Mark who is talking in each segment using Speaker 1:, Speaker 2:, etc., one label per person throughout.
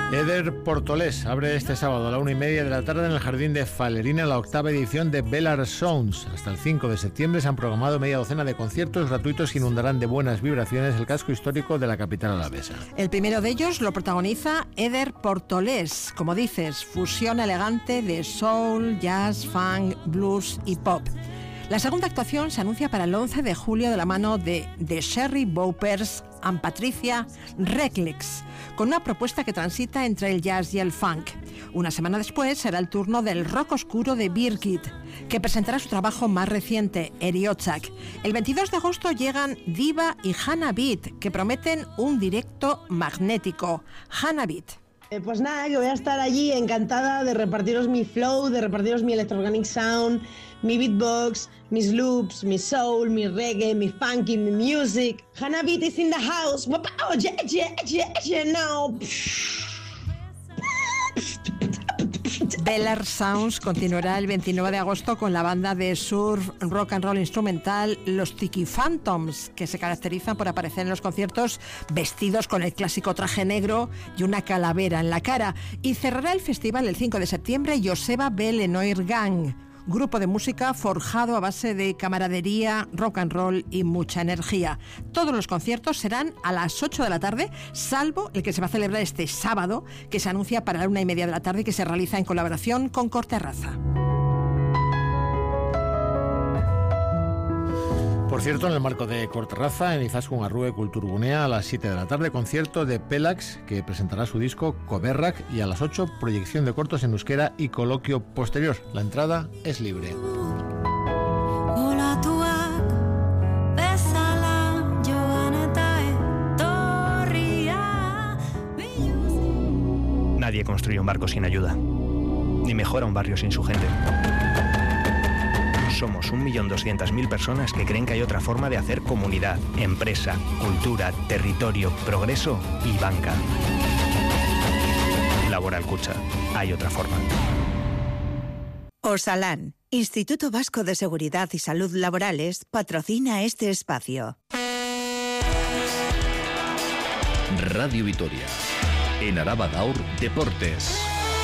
Speaker 1: Eder Portolés abre este sábado a la 1:30 de la tarde en el Jardín de Falerina la 8ª edición de Belar Sounds. Hasta el 5 de septiembre se han programado media docena de conciertos gratuitos que inundarán de buenas vibraciones el casco histórico de la capital alavesa.
Speaker 2: El primero de ellos lo protagoniza Eder Portolés, como dices, fusión elegante de soul, jazz, funk, blues y pop. La segunda actuación se anuncia para el 11 de julio de la mano de The Sherry Boppers and Patricia Recklix, con una propuesta que transita entre el jazz y el funk. Una semana después será el turno del rock oscuro de Birgit, que presentará su trabajo más reciente, Eriotzak. El 22 de agosto llegan Diva y Hannah Beat, que prometen un directo magnético. Hannah Beat.
Speaker 3: Pues nada, que voy a estar allí encantada de repartiros mi flow, de repartiros mi electronic sound, mi beatbox, mis loops, mi soul, mi reggae, mi funky, mi music. Hannah Beat is in the house. Oh, yeah, no.
Speaker 2: Belar Sounds continuará el 29 de agosto con la banda de surf, rock and roll instrumental Los Tiki Phantoms, que se caracterizan por aparecer en los conciertos vestidos con el clásico traje negro y una calavera en la cara. Y cerrará el festival el 5 de septiembre Joseba Belenoir Gang, grupo de música forjado a base de camaradería, rock and roll y mucha energía. Todos los conciertos serán a las 8 de la tarde, salvo el que se va a celebrar este sábado, que se anuncia para la 1:30 de la tarde y que se realiza en colaboración con Corterraza.
Speaker 1: Por cierto, en el marco de Corterraza, en Izaskun Arrue Kulturgunea, a las 7 de la tarde, concierto de Pelax, que presentará su disco Koberrak, y a las 8, proyección de cortos en euskera y coloquio posterior. La entrada es libre.
Speaker 4: Nadie construye un barco sin ayuda, ni mejora un barrio sin su gente. Somos 1.200.000 personas que creen que hay otra forma de hacer comunidad, empresa, cultura, territorio, progreso y banca. Laboral Kutxa. Hay otra forma.
Speaker 5: Osalan, Instituto Vasco de Seguridad y Salud Laborales, patrocina este espacio.
Speaker 6: Radio Vitoria. En Araba Gaur, Deportes.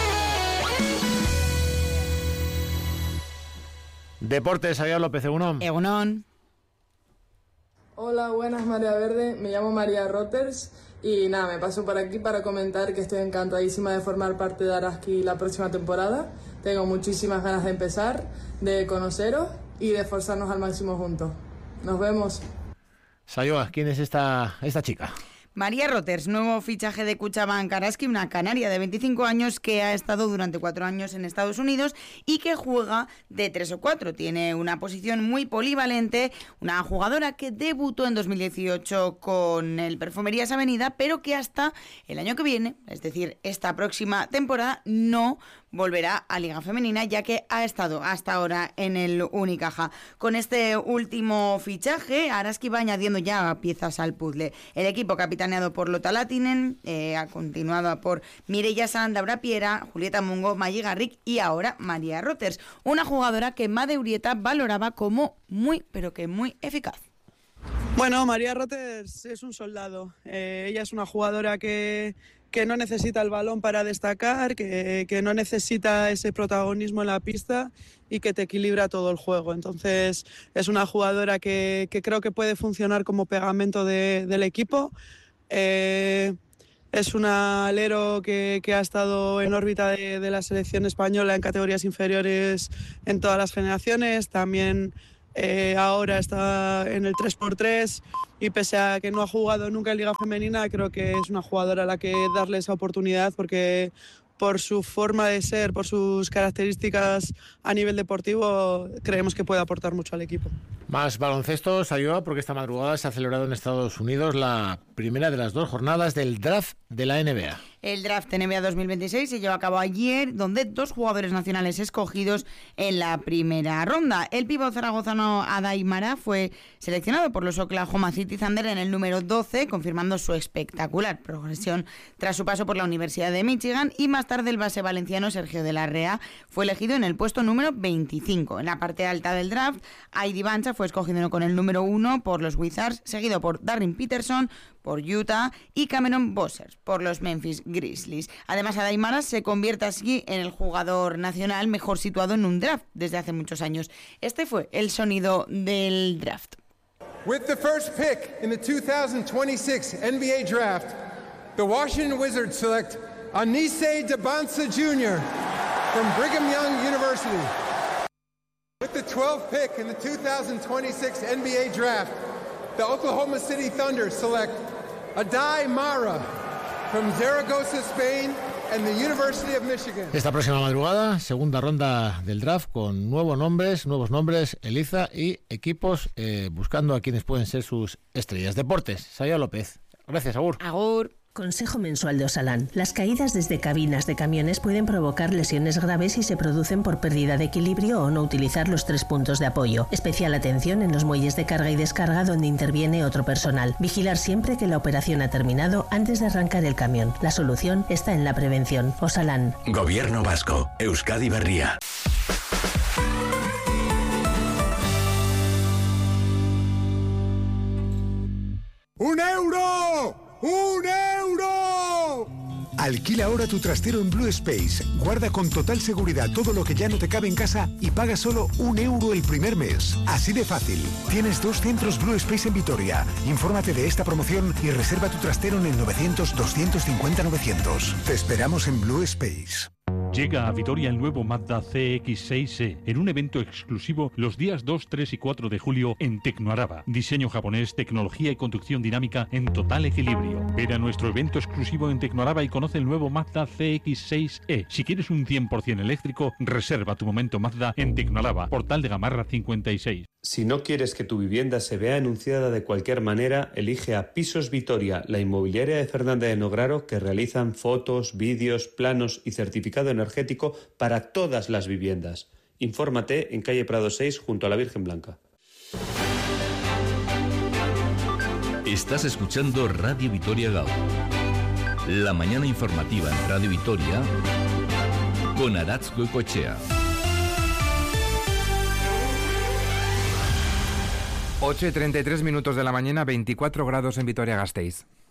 Speaker 1: Deportes, Javier López, Egunon.
Speaker 2: Egunon.
Speaker 7: Hola, buenas, María Verde. Me llamo María Roters y nada, me paso por aquí para comentar que estoy encantadísima de formar parte de Araski la próxima temporada. Tengo muchísimas ganas de empezar, de conoceros y de esforzarnos al máximo juntos. Nos vemos.
Speaker 1: Sayoa, ¿quién es esta chica?
Speaker 8: María Roters, nuevo fichaje de Kutxabank Araski, una canaria de 25 años que ha estado durante 4 años en Estados Unidos y que juega de 3 o 4. Tiene una posición muy polivalente, una jugadora que debutó en 2018 con el Perfumerías Avenida, pero que hasta el año que viene, es decir, esta próxima temporada, no volverá a Liga Femenina, ya que ha estado hasta ahora en el Unicaja. Con este último fichaje, Araski va añadiendo ya piezas al puzzle. El equipo capitaneado por Lotta Latinen, ha continuado por Mireia Sanz, Laura Piera, Julieta Mungo, Maggi Garrick y ahora María Roters, una jugadora que Made Urieta valoraba como muy, pero que muy eficaz.
Speaker 9: Bueno, María Roters es un soldado. Ella es una jugadora que no necesita el balón para destacar, que no necesita ese protagonismo en la pista y que te equilibra todo el juego. Entonces es una jugadora que creo que puede funcionar como pegamento del equipo. Es un alero que ha estado en órbita de la selección española en categorías inferiores en todas las generaciones. También ahora está en el 3x3 y pese a que no ha jugado nunca en Liga Femenina, creo que es una jugadora a la que darle esa oportunidad porque por su forma de ser, por sus características a nivel deportivo, creemos que puede aportar mucho al equipo.
Speaker 1: Más baloncesto, Sayoa, porque esta madrugada se ha celebrado en Estados Unidos la primera de las 2 jornadas del draft de la NBA.
Speaker 8: El draft NBA 2026 se llevó a cabo ayer, donde 2 jugadores nacionales escogidos en la primera ronda. El pívot zaragozano Adai Mara fue seleccionado por los Oklahoma City Thunder en el número 12, confirmando su espectacular progresión tras su paso por la Universidad de Michigan, y más tarde el base valenciano Sergio de la Rea fue elegido en el puesto número 25. En la parte alta del draft, Heidi Bancha fue escogido con el número 1 por los Wizards, seguido por Darren Peterson, por Utah y Cameron Bosser por los Memphis Grizzlies. Además, Adai se convierte así en el jugador nacional mejor situado en un draft desde hace muchos años. Este fue el sonido del draft.
Speaker 10: With the first pick in the 2026 NBA Draft, the Washington Wizards select Anise Debonsa Jr. from Brigham Young University. With the 12th pick in the 2026 NBA Draft, the Oklahoma City Thunder select Adai Mara from Zaragoza, Spain, and the University of Michigan.
Speaker 1: Esta próxima madrugada, segunda ronda del draft con nuevos nombres, Eliza, y equipos buscando a quienes pueden ser sus estrellas. Deportes, Saya López. Gracias, Agur.
Speaker 8: Agur.
Speaker 11: Consejo mensual de Osalan. Las caídas desde cabinas de camiones pueden provocar lesiones graves si se producen por pérdida de equilibrio o no utilizar los 3 puntos de apoyo. Especial atención en los muelles de carga y descarga donde interviene otro personal. Vigilar siempre que la operación ha terminado antes de arrancar el camión. La solución está en la prevención. Osalan.
Speaker 12: Gobierno vasco. Euskadi Berria.
Speaker 13: ¡1 euro! ¡1 euro! Alquila ahora tu trastero en Blue Space. Guarda con total seguridad todo lo que ya no te cabe en casa y paga solo 1 euro el primer mes. Así de fácil. Tienes 2 centros Blue Space en Vitoria. Infórmate de esta promoción y reserva tu trastero en el 900-250-900. Te esperamos en Blue Space.
Speaker 14: Llega a Vitoria el nuevo Mazda CX-6e en un evento exclusivo los días 2, 3 y 4 de julio en Tecnoaraba. Diseño japonés, tecnología y conducción dinámica en total equilibrio. Ven a nuestro evento exclusivo en Tecnoaraba y conoce el nuevo Mazda CX-6e. Si quieres un 100% eléctrico, reserva tu momento Mazda en Tecnoaraba, Portal de Gamarra 56.
Speaker 15: Si no quieres que tu vivienda se vea anunciada de cualquier manera, elige a Pisos Vitoria, la inmobiliaria de Fernández de Nograro, que realizan fotos, vídeos, planos y certificado energético para todas las viviendas. Infórmate en calle Prado 6 junto a la Virgen Blanca.
Speaker 6: Estás escuchando Radio Vitoria Gaur. La mañana informativa en Radio Vitoria con Aratz Goicoechea.
Speaker 16: 8:33 de la mañana, 24 grados en Vitoria-Gasteiz.